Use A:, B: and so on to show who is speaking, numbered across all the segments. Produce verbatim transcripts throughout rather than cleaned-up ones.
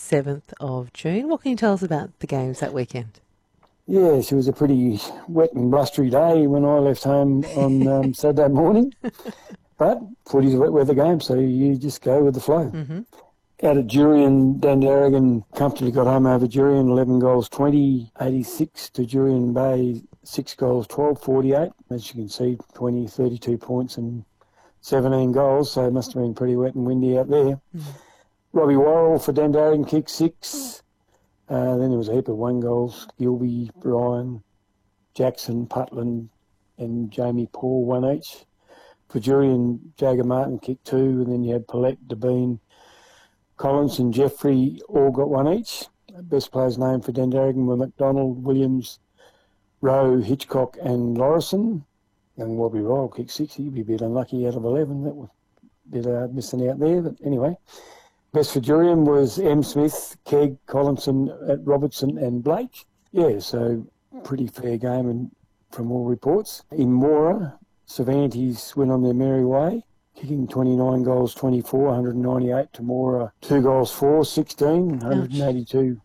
A: seventh of June. What can you tell us about the games that weekend?
B: Yes, it was a pretty wet and blustery day when I left home on um, Saturday morning. But footy's a wet weather game, so you just go with the flow.
A: Mm-hmm.
B: Out at Jurien, Dandaragan comfortably got home over Jurien, eleven goals twenty, eighty-six to Jurien Bay, six goals twelve, forty-eight. As you can see, twenty, thirty-two points and seventeen goals, so it must have been pretty wet and windy out there.
A: Mm.
B: Robbie Worrell for Dandaragan kicked six. Uh, then there was a heap of one goals. Gilby, Ryan, Jackson, Putland and Jamie Paul, one each. For Jurien, Jagger Martin kicked two, and then you had Paulette, Devine, Collins and Jeffrey all got one each. Best players named for Dandaragan were McDonald, Williams, Rowe, Hitchcock and Lorison. Young Robbie Royal kicked six. He'd be a bit unlucky out of eleven. That was a bit uh, missing out there, but anyway. Best for Jurien was M. Smith, Kegg, Collinson, uh, Robertson and Blake. Yeah, so pretty fair game and from all reports. In Mora, Cervantes went on their merry way, kicking twenty-nine goals, twenty-four, one hundred ninety-eight to Mora, two goals, four, sixteen, one hundred eighty-two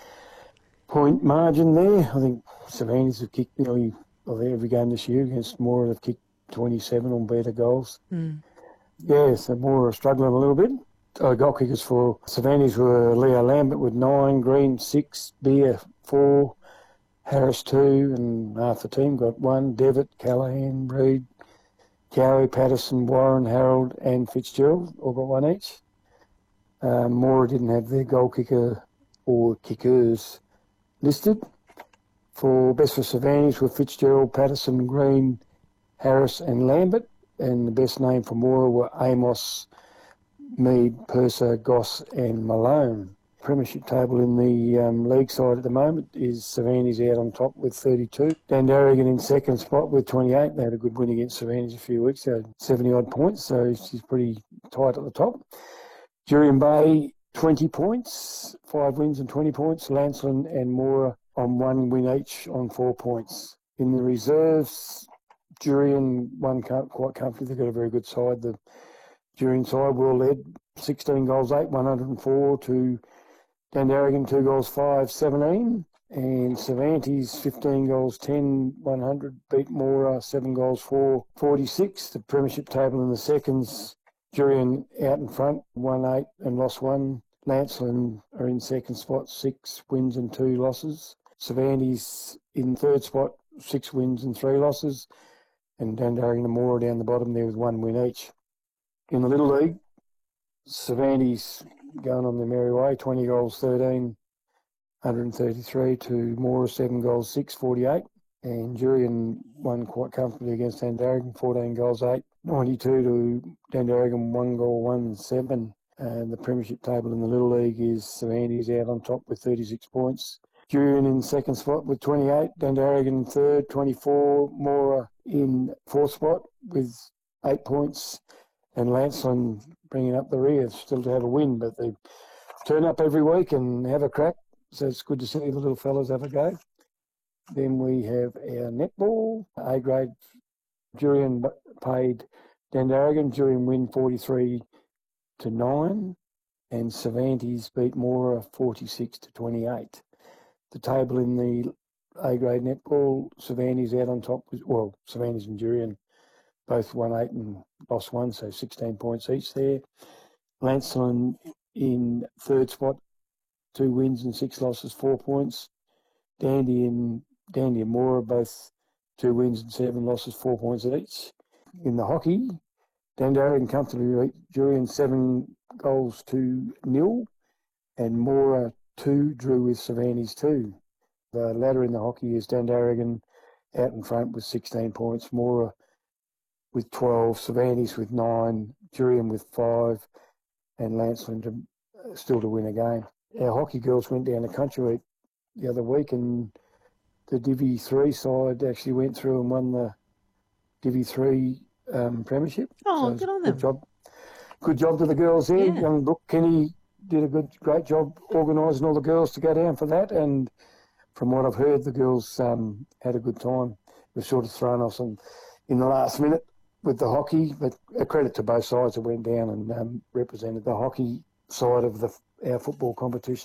B: point margin there. I think Cervantes have kicked nearly well, every game this year against Mora. They've kicked twenty-seven on better goals.
A: Mm.
B: Yeah, so Mora are struggling a little bit. Uh, goal kickers for Cervantes were Leo Lambert with nine, Green six, Beer four, Harris two, and half the team got one. Devitt, Callahan, Reid, Cowie, Patterson, Warren, Harold and Fitzgerald all got one each. Um, Mora didn't have their goal kicker or kickers listed. For best for Cervantes were Fitzgerald, Patterson, Green, Harris and Lambert, and the best name for Mora were Amos, Mead, Purser, Goss and Malone. Premiership table in the um, league side at the moment is Cervantes out on top with thirty-two. Dandaragan in second spot with twenty-eight. They had a good win against Cervantes a few weeks ago, seventy-odd points, so she's pretty tight at the top. Jurien Bay, twenty points, five wins and twenty points. Lancelin and Mora on one win each on four points. In the reserves, Jurien won quite comfortably. They've got a very good side. The Jurien side well led, sixteen goals, eight, one hundred four to Dandaragan, two goals, five, seventeen. And Cervantes, fifteen goals, ten, one hundred, beat Mora, seven goals, four, forty-six. The premiership table in the seconds, Jurien out in front, won eight and lost one. Lancelin are in second spot, six wins and two losses. Cervantes in third spot, six wins and three losses. And Dandaragan and Mora down the bottom there with one win each. In the Little League, Cervantes going on their merry way, twenty goals, thirteen, one hundred thirty-three to Mora, seven goals, six, forty-eight. And Jurien won quite comfortably against Dandaragan, fourteen goals, eight, ninety-two to Dandaragan, one goal, one, seven. And the premiership table in the Little League is Cervantes out on top with thirty-six points. Jurien in second spot with twenty-eight, Dandaragan in third, twenty-four, Mora in fourth spot with eight points. And Lancelin bringing up the rear, still to have a win, but they turn up every week and have a crack. So it's good to see the little fellas have a go. Then we have our netball. A grade, Jurien paid Dandaragan. Jurien win forty-three to nine. And Cervantes beat Mora forty-six to twenty-eight. The table in the A grade netball, Cervantes out on top. Well, Cervantes and Jurien both won eight and lost one, so sixteen points each there. Lancelin in third spot, two wins and six losses, four points. Dandy and Dandy and Mora both two wins and seven losses, four points each. In the hockey, Dandaragan comfortably beat Jurien seven goals to nil, and Mora two drew with Cervantes two. The latter in the hockey is Dandaragan out in front with sixteen points, Mora with twelve, Cervantes with nine, Jurien with five, and Lancelin to, uh, still to win a game. Our hockey girls went down the country the other week, and the Divi three side actually went through and won the Divi three um, premiership.
A: Oh,
B: so
A: good on
B: good
A: them.
B: job. Good job to the girls there.
A: Yeah.
B: Young Brooke Kenny did a good, great job organising all the girls to go down for that, and from what I've heard, the girls um, had a good time. We've sort of thrown off some in the last minute with the hockey, but a credit to both sides that went down and um, represented the hockey side of the our football competition.